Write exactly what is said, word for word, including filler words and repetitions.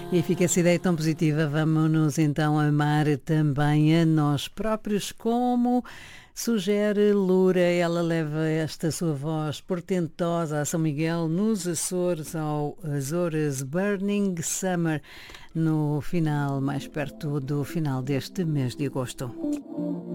E fica essa ideia tão positiva, vamos-nos então amar também a nós próprios, como sugere Lura. Ela leva esta sua voz portentosa a São Miguel, nos Açores, ao Azores Burning Summer, no final, mais perto do final deste mês de agosto.